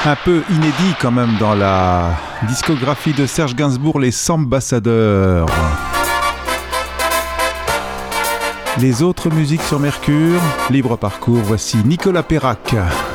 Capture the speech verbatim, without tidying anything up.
Un peu inédit quand même dans la discographie de Serge Gainsbourg, les Sambassadeurs. Les autres musiques sur Mercure, libre parcours, voici Nicolas Perrac.